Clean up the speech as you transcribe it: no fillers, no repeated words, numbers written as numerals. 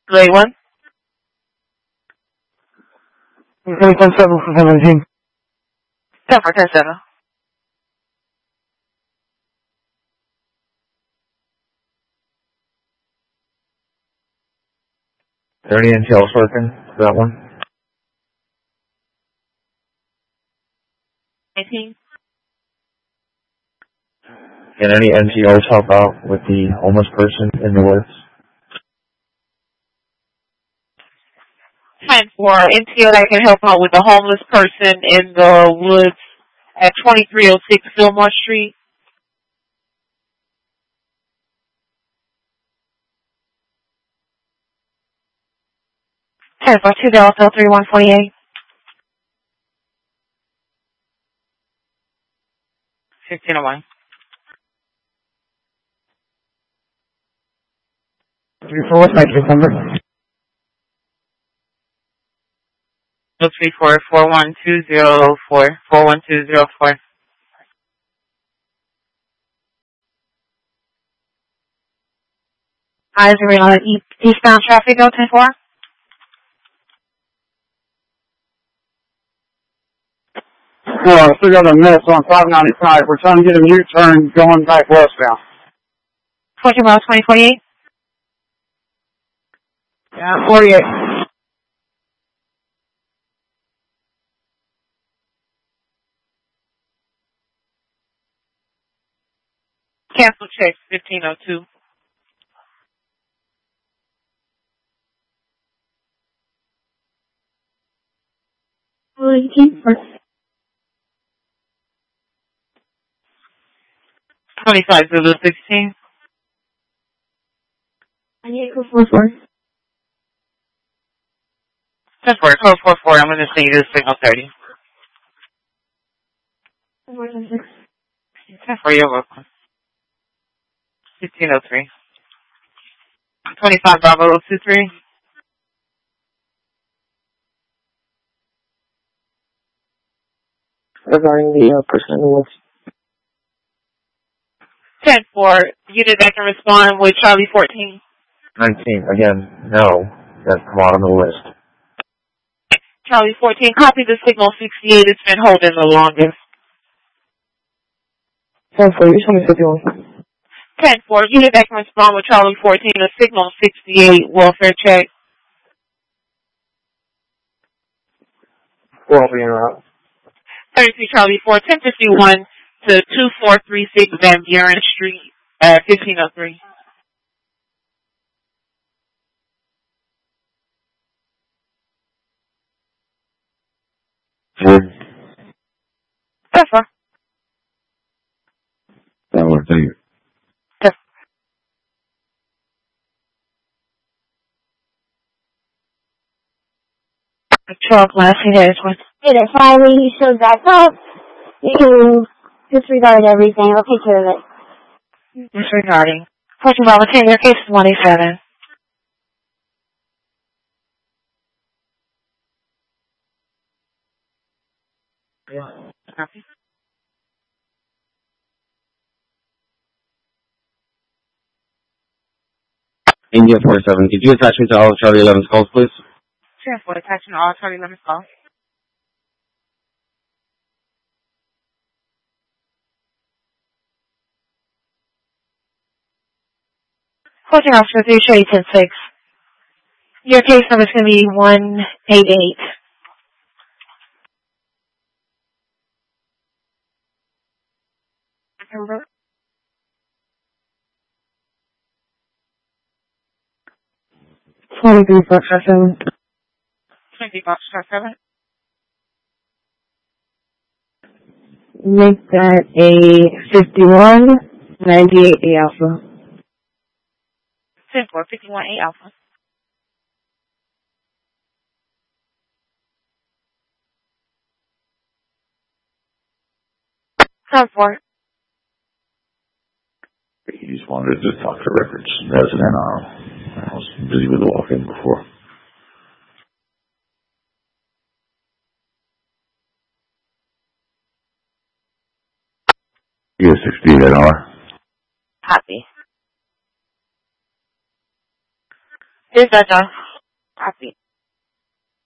Grade 1. 10-7 for 17. 10 for 10-7. Is there any NTLs working for that one? 19. Can any NTOs help out with the homeless person in the woods? 10 for NTO that can help out with the homeless person in the woods at 2306 Fillmore Street. For 2 Delta 3148. 1501. 3-4, what's my case number? 034 41204 41204. Eyes are on eastbound traffic, 010-4. Still got a mess on 595. We're trying to get a U-turn going back westbound. 14 miles 2048. Yeah, 48. Cancel check 1502. 25 Zulu 16. I need code 44. 10 for code 44. I'm going to send you this signal 30. 10 for your welcome. 1503. 25 Bravo 023. Regarding the person in the woods. 10 for unit that can respond with Charlie 14. 19, again, no. That's come out on the list. Charlie 14, copy the signal 68. It's been holding the longest. 10-4, you told me 51. 10 for unit that can respond with Charlie 14. The signal 68. Welfare check. We'll be interrupt. 33 Charlie 4, 1051 to 2436 Van Buren Street at 1503. That's fine. That one, thank you. The truck last days was. Hey there, finally he showed back up. You can disregard everything. I'll take care of it. Disregarding. 14 Bravo 10, your case is 187. Copy. India 47, could you attach me to all of Charlie 11's calls, please? Sure, for attaching all Charlie 11's calls. Closing officer 3 Shady 10-6. Your case number is going to be 188. Number? $23 7. 20 bucks, 7. Make that a 51, 98 A alpha. 10 for 51A Alpha. Time for it. He just wanted to talk to records resident. I was busy with the walk-in before. Yeah, 68 an hour. Copy. Here's that, John. Copy.